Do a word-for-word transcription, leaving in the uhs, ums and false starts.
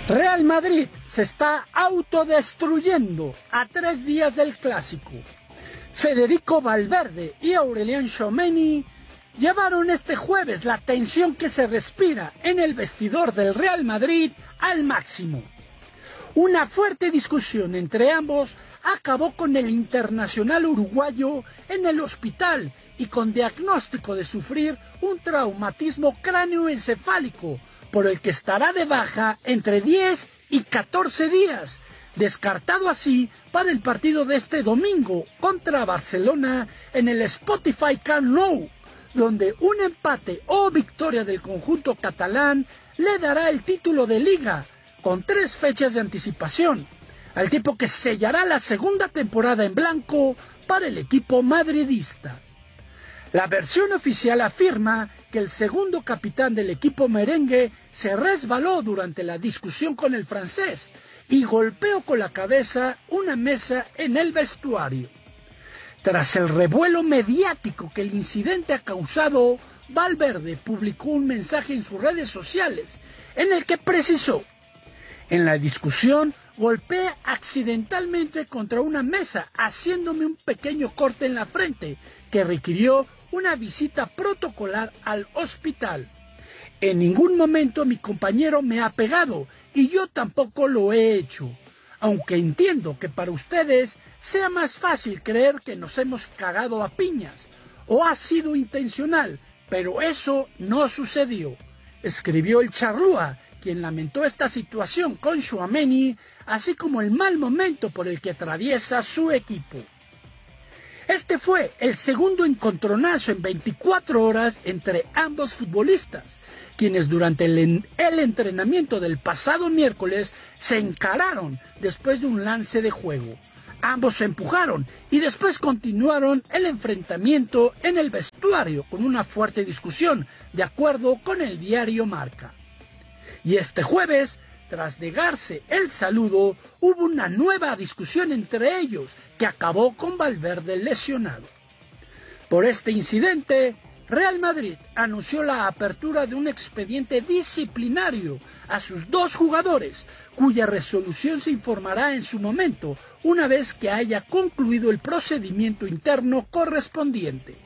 Real Madrid se está autodestruyendo a tres días del Clásico. Federico Valverde y Aurélien Tchouaméni llevaron este jueves la tensión que se respira en el vestidor del Real Madrid al máximo. Una fuerte discusión entre ambos acabó con el internacional uruguayo en el hospital y con diagnóstico de sufrir un traumatismo cráneoencefálico, por el que estará de baja entre diez y catorce días, descartado así para el partido de este domingo contra Barcelona en el Spotify Camp Nou, donde un empate o victoria del conjunto catalán le dará el título de Liga, con tres fechas de anticipación, al tiempo que sellará la segunda temporada en blanco para el equipo madridista. La versión oficial afirma que el segundo capitán del equipo merengue se resbaló durante la discusión con el francés y golpeó con la cabeza una mesa en el vestuario. Tras el revuelo mediático que el incidente ha causado, Valverde publicó un mensaje en sus redes sociales en el que precisó: en la discusión golpeé accidentalmente contra una mesa, haciéndome un pequeño corte en la frente que requirió una visita protocolar al hospital. En ningún momento mi compañero me ha pegado y yo tampoco lo he hecho, aunque entiendo que para ustedes sea más fácil creer que nos hemos cagado a piñas o ha sido intencional, pero eso no sucedió, escribió el charrúa, quien lamentó esta situación con Tchouaméni, así como el mal momento por el que atraviesa su equipo. Este fue el segundo encontronazo en veinticuatro horas entre ambos futbolistas, quienes durante el, el entrenamiento del pasado miércoles se encararon después de un lance de juego. Ambos se empujaron y después continuaron el enfrentamiento en el vestuario con una fuerte discusión, de acuerdo con el diario Marca. Y este jueves, tras negarse el saludo, hubo una nueva discusión entre ellos que acabó con Valverde lesionado. Por este incidente, Real Madrid anunció la apertura de un expediente disciplinario a sus dos jugadores, cuya resolución se informará en su momento, una vez que haya concluido el procedimiento interno correspondiente.